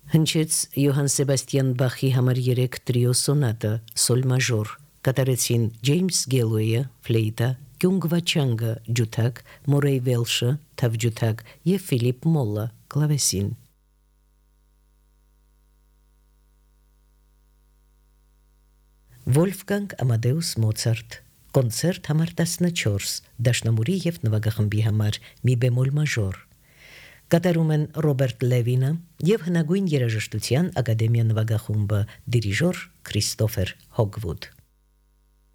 Հնչեց Յոհան Սեբաստիան Բախի համար 3 տրիո սոնատը սոլ մաժոր, կատարեցին Ջեյմս Գելոյը ֆլեյտա, Կյունգվաչանգը ջութակ, Մորեյ Վելշը թավջութակ եւ Ֆիլիպ Մոլլը կլավեսին։ Վոլֆգանգ Ամադեուս Մոցարտ կոնցերտ համար 14 դաշնամուրի եւ նվագախմբի համար մի բեմոլ մաժոր կատարում են Ռոբերտ Լևինը եւ հնագույն երաժշտության ակադեմիա նվագախումբը դիրիժոր Քրիստոֆեր Հոգվուդ